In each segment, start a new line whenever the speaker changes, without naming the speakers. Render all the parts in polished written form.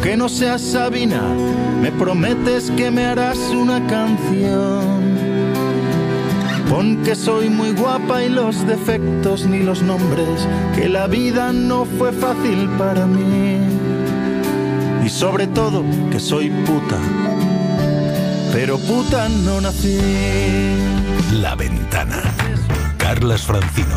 aunque no seas Sabina, me prometes que me harás una canción. Pon que soy muy guapa y los defectos ni los nombres, que la vida no fue fácil para mí. Y sobre todo que soy puta, pero puta no nací.
La Ventana. Carlas Francino.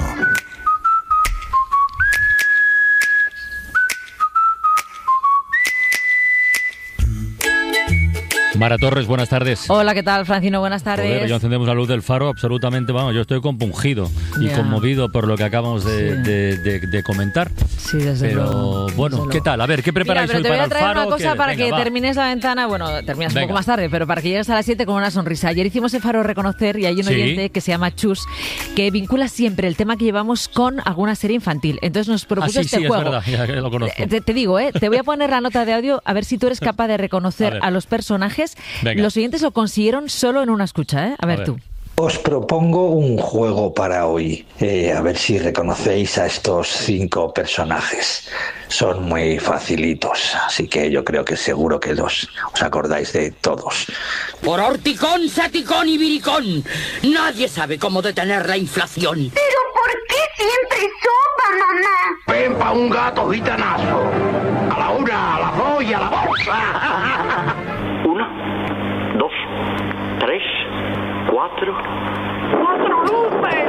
Mara Torres, buenas tardes.
Hola, ¿qué tal, Francino? Buenas tardes.
Joder, ya encendemos la luz del faro, absolutamente, vamos, yo estoy compungido y conmovido por lo que acabamos de comentar.
Sí, desde luego.
Pero, bueno, ¿qué tal? A ver, ¿qué preparáis hoy para el faro?
Te voy a traer una cosa para
venga,
que
va.
termines la ventana, bueno, terminas un poco más tarde, pero para que llegues a las 7 con una sonrisa. Ayer hicimos el faro Reconocer y hay un oyente que se llama Chus, que vincula siempre el tema que llevamos con alguna serie infantil. Entonces nos propuso este juego.
Es verdad, ya lo conozco.
Te digo, te voy a poner la nota de audio a ver si tú eres capaz de reconocer a los personajes.
Venga.
Los oyentes lo consiguieron solo en una escucha, ¿eh? A ver tú.
Os propongo un juego para hoy, a ver si reconocéis a estos 5 personajes. Son muy facilitos, así que yo creo que seguro que os acordáis de todos.
Por Horticón, Saticón y Viricón, nadie sabe cómo detener la inflación.
¿Pero por qué siempre sopa, mamá?
Ven pa' un gato gitanazo. A la 1, a la 2 y a la bolsa. 1, 2, 3, 4. ¡4 luces!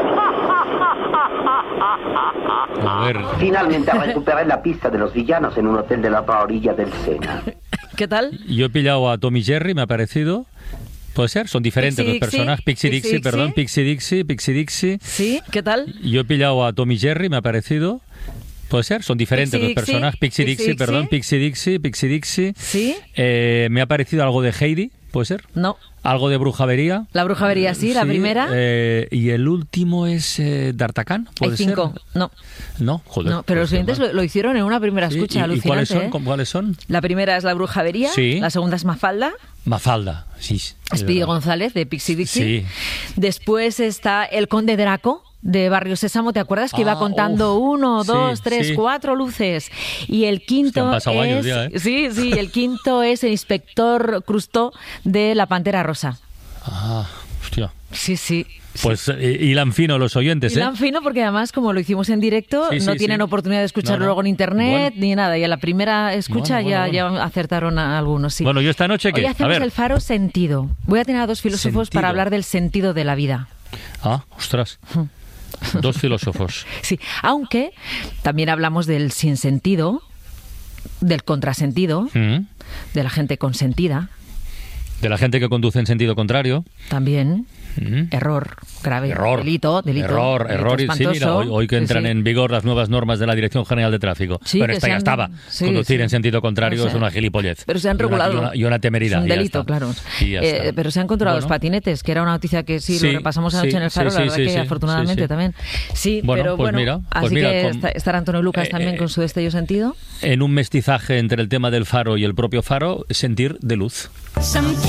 A ver.
Finalmente recuperé la pista de los villanos en un hotel de la otra orilla del Sena.
¿Qué tal?
Yo he pillado a Tom y Jerry, me ha parecido. ¿Puede ser? Son diferentes los personajes. Pixie Dixie.
Sí, ¿qué tal?
Yo he pillado a Tom y Jerry, me ha parecido. ¿Puede ser? Son diferentes los personajes. Pixie Dixie.
Sí.
Me ha parecido algo de Heidi, ¿puede ser?
No.
Algo de Brujavería.
La Brujavería, sí, la primera.
Y el último es D'Artagnan, ¿puede
Hay 5,
ser?
no.
No, joder.
No, pero los oyentes lo hicieron en una primera escucha, alucinante.
¿Y cuáles son?
La primera es La Brujavería,
sí.
La segunda es Mafalda.
Mafalda, sí.
Speedy González, de Pixie Dixie.
Sí.
Después está El Conde Draco, de Barrio Sésamo, ¿te acuerdas? Que iba contando 1, 2, 3, 4 luces. Y el quinto
han pasado años ya, ¿eh?
Sí, el quinto es el Inspector Crustó, de La Pantera Rosa.
Ah, hostia.
Sí.
Pues hilan fino los oyentes, ¿eh?
Hilan fino porque además, como lo hicimos en directo, no tienen oportunidad de escucharlo luego en internet ni nada. Y a la primera escucha ya acertaron a algunos, sí.
Bueno, ¿y esta noche qué?
Hoy hacemos el faro sentido. Voy a tener a 2 filósofos para hablar del sentido de la vida.
Ah, ostras. 2 filósofos.
Sí, aunque también hablamos del sinsentido, del contrasentido, de la gente consentida.
De la gente que conduce en sentido contrario.
También. Error grave. Delito
Error. Sí, mira, hoy que entran en vigor las nuevas normas de la Dirección General de Tráfico.
Sí,
bueno, esta ya estaba. Conducir en sentido contrario es una gilipollez.
Pero se han regulado.
Y una temeridad.
Es un delito, claro. Pero se han controlado los patinetes, que era una noticia que lo repasamos anoche en el faro, la verdad que afortunadamente también. Sí, pero
pues
bueno, así que estará Antonio Lucas también con su destello sentido.
En un mestizaje entre el tema del faro y el propio faro, sentir de luz.